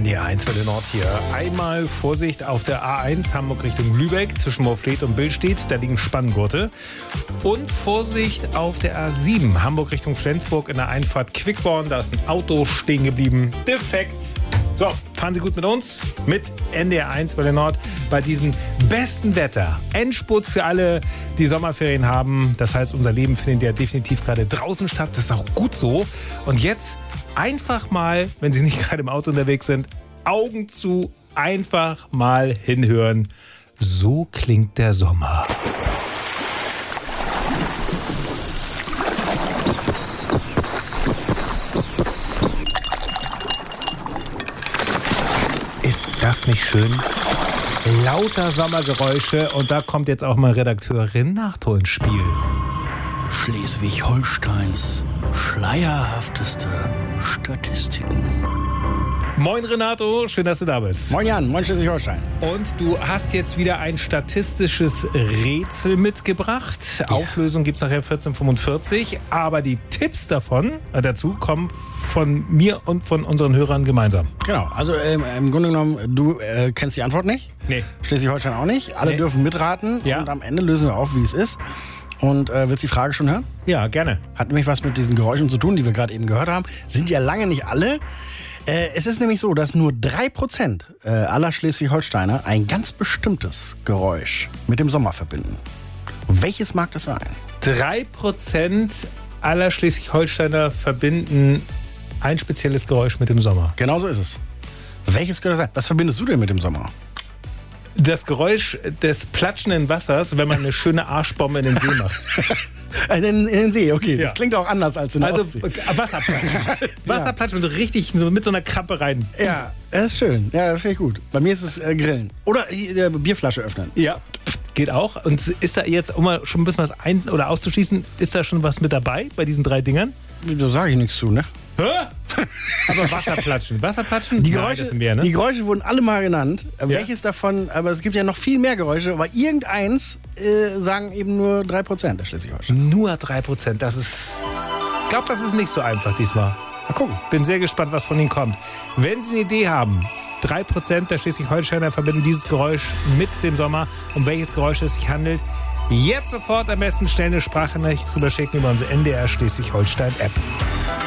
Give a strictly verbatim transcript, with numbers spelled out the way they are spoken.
N D R eins Welle Nord hier. Einmal Vorsicht auf der A eins Hamburg Richtung Lübeck zwischen Moorfleet und Billstedt. Da liegen Spanngurte. Und Vorsicht auf der A sieben Hamburg Richtung Flensburg in der Einfahrt Quickborn. Da ist ein Auto stehen geblieben. Defekt. So, fahren Sie gut mit uns, mit N D R eins Welle Nord bei diesem besten Wetter. Endspurt für alle, die Sommerferien haben. Das heißt, unser Leben findet ja definitiv gerade draußen statt. Das ist auch gut so. Und jetzt einfach mal, wenn Sie nicht gerade im Auto unterwegs sind, Augen zu, einfach mal hinhören. So klingt der Sommer. Ist das nicht schön? Lauter Sommergeräusche und da kommt jetzt auch mal Redakteurin Nachtor ins Spiel. Schleswig-Holsteins schleierhafteste Statistiken. Moin Renato, schön, dass du da bist. Moin Jan, moin Schleswig-Holstein. Und du hast jetzt wieder ein statistisches Rätsel mitgebracht. Ja. Auflösung gibt es nachher vierzehn Uhr fünfundvierzig. Aber die Tipps davon, äh, dazu kommen von mir und von unseren Hörern gemeinsam. Genau, also ähm, im Grunde genommen, du äh, kennst die Antwort nicht. Nee. Schleswig-Holstein auch nicht. Alle Nee. dürfen mitraten Ja. und am Ende lösen wir auf, wie es ist. Und äh, willst du die Frage schon hören? Ja, gerne. Hat nämlich was mit diesen Geräuschen zu tun, die wir gerade eben gehört haben. Sind ja lange nicht alle. Äh, es ist nämlich so, dass nur drei Prozent äh, aller Schleswig-Holsteiner ein ganz bestimmtes Geräusch mit dem Sommer verbinden. Und welches mag das sein? Drei Prozent aller Schleswig-Holsteiner verbinden ein spezielles Geräusch mit dem Sommer. Genau so ist es. Welches Geräusch sein? Was verbindest du denn mit dem Sommer? Das Geräusch des platschenden Wassers, wenn man eine schöne Arschbombe in den See macht. In, in den See, okay. Ja. Das klingt auch anders als in der Also Ostsee. Wasserplatschen. Wasserplatschen mit richtig so mit so einer Krabbe rein. Ja, das ist schön. Ja, das finde ich gut. Bei mir ist es äh, Grillen. Oder äh, Bierflasche öffnen. Ja, geht auch. Und ist da jetzt, um mal schon ein bisschen was ein- oder auszuschließen, ist da schon was mit dabei bei diesen drei Dingern? Da sage ich nichts zu, ne? Hä? Aber Wasserplatschen. Wasserplatschen? Die Nein, Geräusche, das sind mehr, ne? die Geräusche wurden alle mal genannt. Äh, Ja. Welches davon, aber es gibt ja noch viel mehr Geräusche, aber irgendeins äh, sagen eben nur drei Prozent der Schleswig-Holstein. Nur drei Prozent. Das ist. Ich glaube, das ist nicht so einfach diesmal. Mal gucken. Bin sehr gespannt, was von Ihnen kommt. Wenn Sie eine Idee haben, drei Prozent der Schleswig-Holsteiner verbinden dieses Geräusch mit dem Sommer. Um welches Geräusch es sich handelt, jetzt sofort am besten schnell eine Sprachnachricht drüber schicken über unsere N D R Schleswig-Holstein-App.